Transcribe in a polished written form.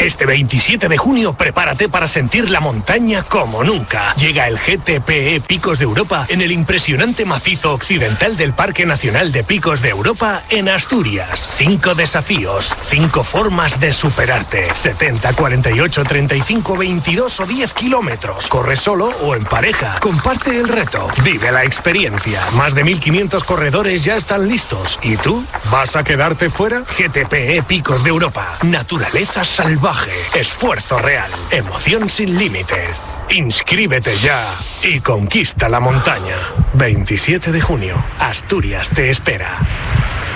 Este 27 de junio prepárate para sentir la montaña como nunca. Llega el GTPE Picos de Europa en el impresionante macizo occidental del Parque Nacional de Picos de Europa en Asturias. 5 desafíos, 5 formas de superarte. 70, 48, 35, 22 o 10 kilómetros. Corre solo o en pareja. Comparte el reto. Vive la experiencia. Más de 1.500 corredores ya están listos. ¿Y tú? ¿Vas a quedarte fuera? GTPE Picos de Europa. Naturaleza salvaje. Esfuerzo real. Emoción sin límites. Inscríbete ya y conquista la montaña. 27 de junio. Asturias te espera.